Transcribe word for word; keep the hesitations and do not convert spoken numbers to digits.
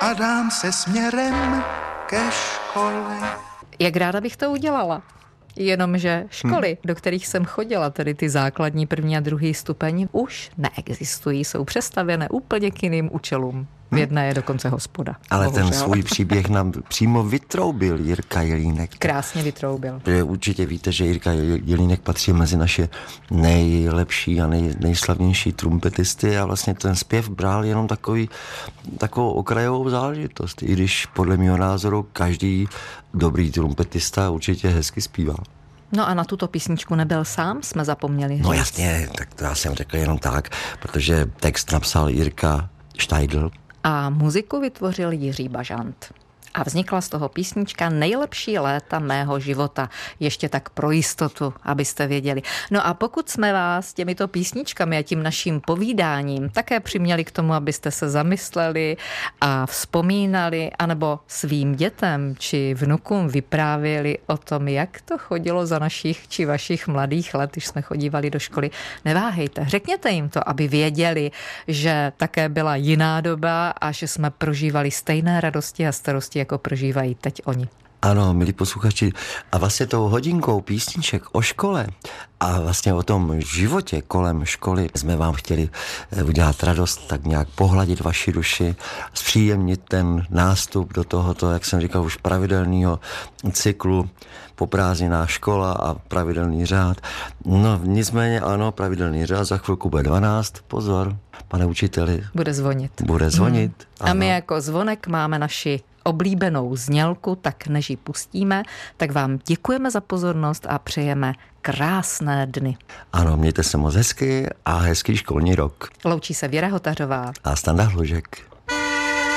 a dám se směrem ke škole. Jak ráda bych to udělala. Jenomže školy, hmm. do kterých jsem chodila, tedy ty základní první a druhý stupeň, už neexistují, jsou přestavěné úplně k jiným účelům. V jedné je dokonce hospoda. Ale bohužel. Ten svůj příběh nám přímo vytroubil Jirka Jelínek. Krásně vytroubil. Určitě víte, že Jirka Jelínek patří mezi naše nejlepší a nej, nejslavnější trumpetisty a vlastně ten zpěv bral jenom takový, takovou okrajovou záležitost. I když podle mého názoru každý dobrý trumpetista určitě hezky zpívá. No a na tuto písničku nebyl sám, jsme zapomněli říct. No jasně, tak to já jsem řekl jenom tak, protože text napsal Jirka Štajdl. A muziku vytvořil Jiří Bažant. A vznikla z toho písnička Nejlepší léta mého života. Ještě tak pro jistotu, abyste věděli. No a pokud jsme vás těmito písničkami a tím naším povídáním také přiměli k tomu, abyste se zamysleli a vzpomínali, anebo svým dětem či vnukům vyprávěli o tom, jak to chodilo za našich či vašich mladých let, když jsme chodívali do školy, neváhejte, řekněte jim to, aby věděli, že také byla jiná doba a že jsme prožívali stejné radosti a starosti, jako prožívají teď oni. Ano, milí posluchači, a vlastně tou hodinkou písniček o škole a vlastně o tom životě kolem školy jsme vám chtěli udělat radost, tak nějak pohladit vaši duši, zpříjemnit ten nástup do tohoto, jak jsem říkal, už pravidelného cyklu po prázdninách škola a pravidelný řád. No nicméně ano, pravidelný řád, za chvilku bude dvanáct, pozor, pane učiteli. Bude zvonit. Bude zvonit. Hmm. A my jako zvonek máme naši oblíbenou znělku, tak než ji pustíme, tak vám děkujeme za pozornost a přejeme krásné dny. Ano, mějte se moc hezky a hezký školní rok. Loučí se Věra Hotařová a Standa Hlužek.